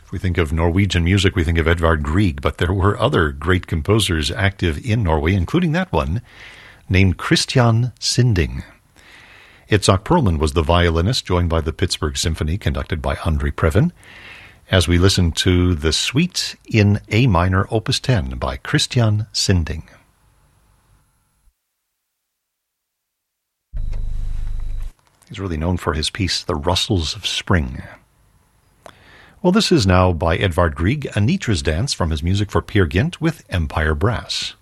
If we think of Norwegian music, we think of Edvard Grieg, but there were other great composers active in Norway, including that one named Christian Sinding. Itzhak Perlman was the violinist, joined by the Pittsburgh Symphony, conducted by Andre Previn, as we listen to the Suite in A minor, Opus 10, by Christian Sinding. He's really known for his piece, The Rustles of Spring. Well, this is now by Edvard Grieg, Anitra's Dance from his music for Peer Gynt with Empire Brass.